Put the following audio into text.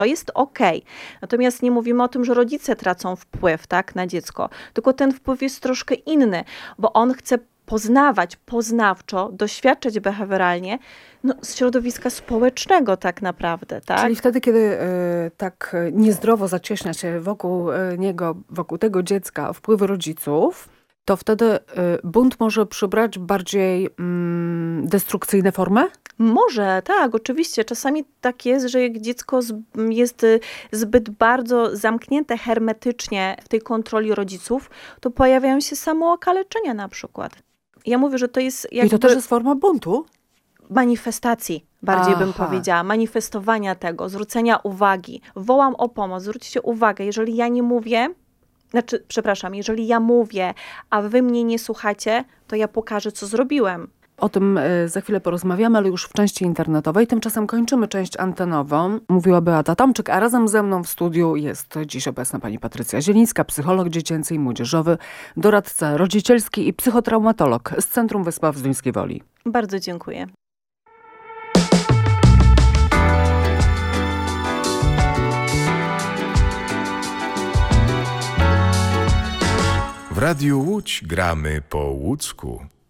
To jest okej. Natomiast nie mówimy o tym, że rodzice tracą wpływ, tak, na dziecko, tylko ten wpływ jest troszkę inny, bo on chce poznawać poznawczo, doświadczać behawioralnie, z środowiska społecznego tak naprawdę, tak? Czyli wtedy, kiedy tak niezdrowo zacieśnia się wokół niego, wokół tego dziecka wpływy rodziców, to wtedy bunt może przybrać bardziej destrukcyjne formy? Może, tak, oczywiście. Czasami tak jest, że jak dziecko jest zbyt bardzo zamknięte hermetycznie w tej kontroli rodziców, to pojawiają się samookaleczenia na przykład. Ja mówię, że to jest jakby... I to też jest forma buntu? Manifestacji, bardziej bym Aha. powiedziała, manifestowania tego, zwrócenia uwagi. Wołam o pomoc, zwróćcie uwagę, jeżeli ja nie mówię, jeżeli ja mówię, a wy mnie nie słuchacie, to ja pokażę, co zrobiłem. O tym za chwilę porozmawiamy, ale już w części internetowej. Tymczasem kończymy część antenową. Mówiła Beata Tomczyk, a razem ze mną w studiu jest dziś obecna pani Patrycja Zielińska, psycholog dziecięcy i młodzieżowy, doradca rodzicielski i psychotraumatolog z Centrum Wyspa w Zduńskiej Woli. Bardzo dziękuję. W Radiu Łódź gramy po łódzku.